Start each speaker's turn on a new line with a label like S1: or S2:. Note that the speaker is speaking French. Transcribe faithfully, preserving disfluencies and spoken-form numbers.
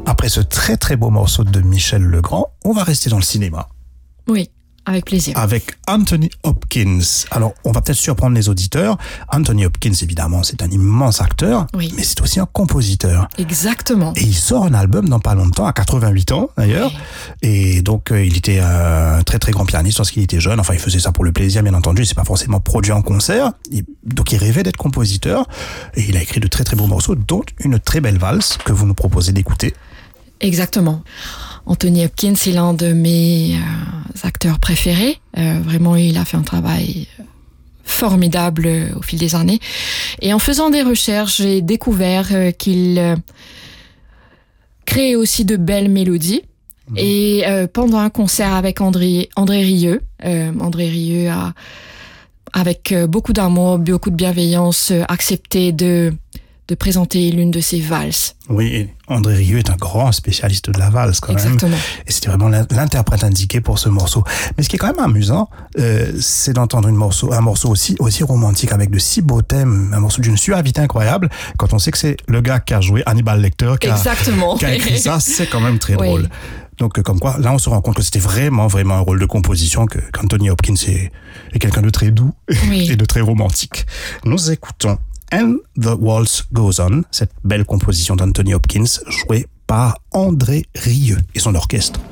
S1: Après ce très très beau morceau de Michel Legrand, on va rester dans le cinéma.
S2: Oui, avec plaisir.
S1: Avec Anthony Hopkins. Alors, on va peut-être surprendre les auditeurs. Anthony Hopkins, évidemment, c'est un immense acteur, oui. mais c'est aussi un compositeur.
S2: Exactement.
S1: Et il sort un album dans pas longtemps, à quatre-vingt-huit ans d'ailleurs. Oui. Et donc, euh, il était un très très grand pianiste lorsqu'il était jeune. Enfin, il faisait ça pour le plaisir, bien entendu. C'est pas forcément produit en concert. Et donc, il rêvait d'être compositeur. Et il a écrit de très très beaux morceaux, dont une très belle valse que vous nous proposez d'écouter.
S2: Exactement. Anthony Hopkins est l'un de mes euh, acteurs préférés. Euh, vraiment, il a fait un travail formidable euh, au fil des années. Et en faisant des recherches, j'ai découvert euh, qu'il euh, créait aussi de belles mélodies. Mmh. Et euh, pendant un concert avec André, André Rieu, euh, André Rieu a, avec euh, beaucoup d'amour, beaucoup de bienveillance, euh, accepté de... de présenter l'une de ses valses.
S1: Oui, André Rieu est un grand spécialiste de la valse quand
S2: Exactement.
S1: même. Et c'était vraiment l'interprète indiqué pour ce morceau. Mais ce qui est quand même amusant, euh, c'est d'entendre une morceau, un morceau aussi, aussi romantique avec de si beaux thèmes, un morceau d'une suavité incroyable, quand on sait que c'est le gars qui a joué Hannibal Lecter, qui a, qui a écrit ça, c'est quand même très oui. drôle. Donc, comme quoi, là, on se rend compte que c'était vraiment, vraiment un rôle de composition, que, qu'Anthony Hopkins est, est quelqu'un de très doux oui. et de très romantique. Nous écoutons And the Waltz Goes On, cette belle composition d'Anthony Hopkins, jouée par André Rieu et son orchestre.